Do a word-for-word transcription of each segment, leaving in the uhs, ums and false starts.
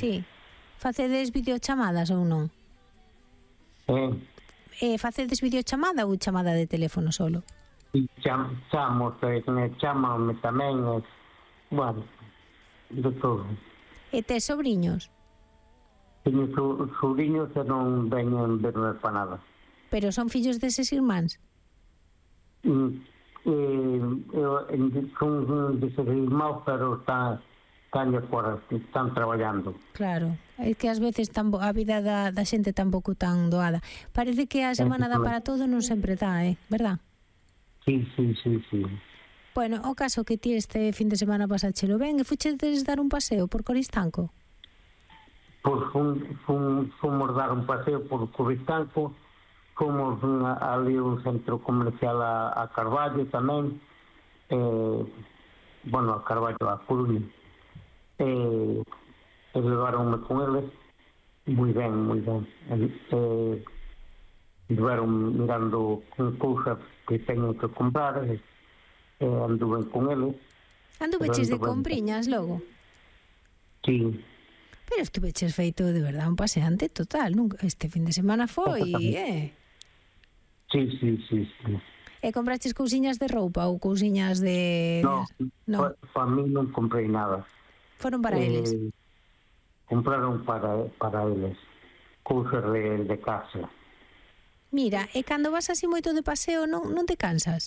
Sí. Facedes videochamadas ou non? Eh, Eh, facedes videochamada ou chamada de teléfono solo? e cham, chamos, eh, chamame tamén, eh, bueno, de todo. E tes sobriños? Teño so, sobrinhos que non veñen verme para nada. Pero son fillos deses irmáns? Mm, eh, eu, son deses irmãos, pero están, están de fora, están traballando. Claro, é que ás veces tambo, a vida da, da xente tampouco tan doada. Parece que a semana dá para todo, non sempre dá, eh? Verdad? Sí, sí, sí, sí. Bueno, o caso que ti este fin de semana pasáchelo ben, e fuchedes dar un paseo por Coristanco? Pois fun, fun, fomos dar un paseo por Coristanco, fomos a, ali un centro comercial a, a Carballo tamén, eh, bueno, a Carballo, a Coruña, eh, e levaronme con eles, moi ben, moi ben, eh, levaron mirando con cousas que teño que comprar, e eh, anduve con eles. Anduveches de compriñas logo? Sí. Pero estuveches feito de verdad un paseante total, nunca, este fin de semana foi, eh? Sí, sí, sí, sí. E compraches cousiñas de roupa ou cousiñas de... No, no. Pa, para mí non comprei nada. Foron para eh, eles? Compraron para, para eles cousas de, de casa. Mira, e cando vas así moito de paseo non, non te cansas?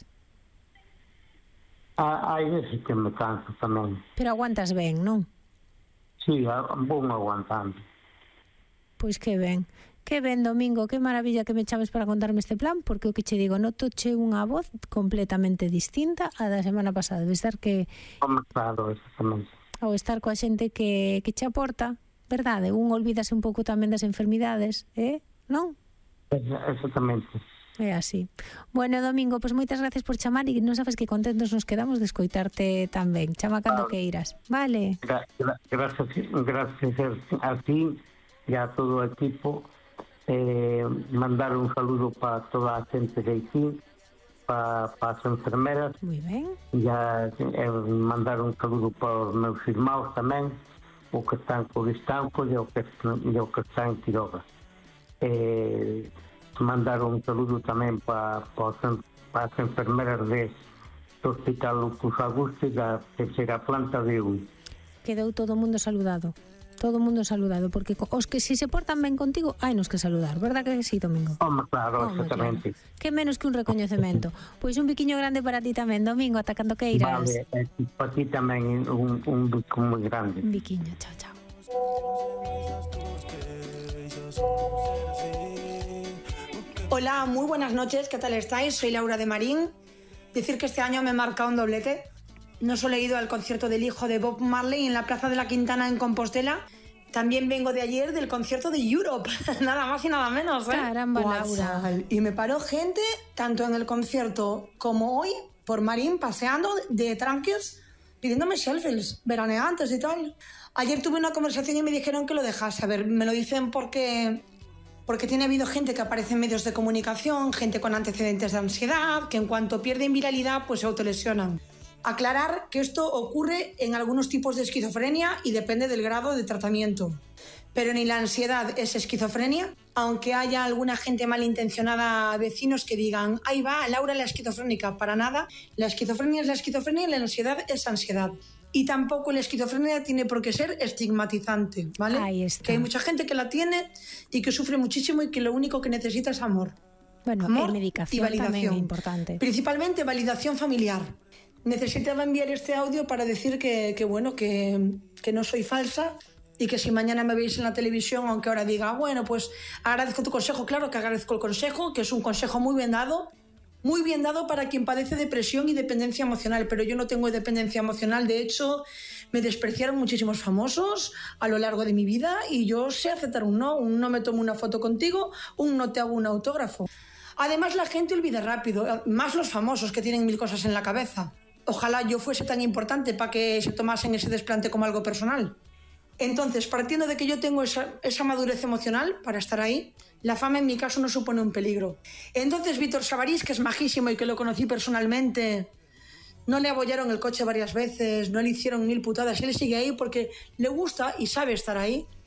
Hai veces que me canso tamén. Pero aguantas ben, non? Sí, vou aguantando. Pois que ben. Que ben, Domingo, que maravilla que me chames para contarme este plan, porque o que che digo, notoche unha voz completamente distinta a da semana pasada. Debe estar que... Como claro, exactamente. Ao estar coa xente que, que che aporta, verdade? Un olvídase un pouco tamén das enfermidades, eh? Non? Exactamente. É así. Bueno, Domingo, pois moitas gracias por chamar e non sabes que contentos nos quedamos de escoitarte tan ben. Chama cando ah, que iras, vale? Gra gra gracias, gracias a ti e a todo o equipo. Eh, mandar un saludo para toda a xente de aquí, para, para as enfermeras. Moi ben. E eh, mandar un saludo para os meus irmãos tamén, o que están por Estanco e o que, e o que están en Quiroga. Eh, mandar un saludo tamén para, para, para as enfermeras de, do Hospital Lucus Augusto e da terceira planta de U. Quedou todo o mundo saludado. Todo o mundo saludado, porque os que si se portan ben contigo, hai nos que saludar, verdad que sí, Domingo? Home, claro, oh, exactamente. Claro. Que menos que un recoñecemento. Pois un biquiño grande para ti tamén, Domingo, ata cando que irás. Vale, eh, para ti tamén un, un bico moi grande. Un biquiño, chao, chao. Hola, muy buenas noches, ¿qué tal estáis? Soy Laura de Marín. Decir que este año me he marcado un doblete. No solo he ido al concierto del hijo de Bob Marley en la Plaza de la Quintana en Compostela, también vengo de ayer del concierto de Europe, nada más y nada menos, ¿eh? Caramba, Laura. Y me paró gente, tanto en el concierto como hoy, por Marín, paseando de tranquios, pidiéndome selfies, veraneantes y tal. Ayer tuve una conversación y me dijeron que lo dejase. A ver, me lo dicen porque... Porque tiene habido gente que aparece en medios de comunicación, gente con antecedentes de ansiedad, que en cuanto pierden viralidad, pues se autolesionan. Aclarar que esto ocurre en algunos tipos de esquizofrenia y depende del grado de tratamiento. Pero ni la ansiedad es esquizofrenia, aunque haya alguna gente malintencionada, vecinos que digan, ahí va, Laura la esquizofrénica, para nada. La esquizofrenia es la esquizofrenia y la ansiedad es ansiedad. Y tampoco la esquizofrenia tiene por qué ser estigmatizante, ¿vale? Ahí está. Que hay mucha gente que la tiene y que sufre muchísimo y que lo único que necesita es amor. Bueno, amor medicación y validación. También es importante. Principalmente validación familiar. Necesitaba enviar este audio para decir que, que bueno, que, que no soy falsa y que si mañana me veis en la televisión, aunque ahora diga, bueno, pues agradezco tu consejo, claro que agradezco el consejo, que es un consejo muy bien dado, muy bien dado para quien padece depresión y dependencia emocional, pero yo no tengo dependencia emocional. De hecho, me despreciaron muchísimos famosos a lo largo de mi vida y yo sé aceptar un no, un no me tomo una foto contigo, un no te hago un autógrafo. Además, la gente olvida rápido, más los famosos que tienen mil cosas en la cabeza. Ojalá yo fuese tan importante para que se tomasen ese desplante como algo personal. Entonces, partiendo de que yo tengo esa, esa madurez emocional para estar ahí, la fama en mi caso no supone un peligro. Entonces, Víctor Savarís, que es majísimo y que lo conocí personalmente, no le abollaron el coche varias veces, no le hicieron mil putadas, él sigue ahí porque le gusta y sabe estar ahí.